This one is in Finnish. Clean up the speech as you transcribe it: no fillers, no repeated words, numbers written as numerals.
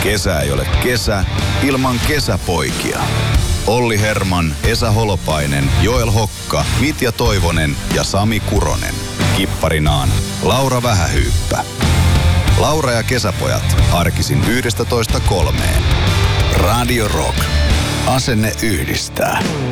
Kesä ei ole kesä ilman kesäpoikia. Olli Herman, Esa Holopainen, Joel Hokka, Mitja Toivonen ja Sami Kuronen. Kipparinaan Laura Vähähyyppä. Laura ja kesäpojat arkisin 11:3. Radio Rock. Asenne yhdistää.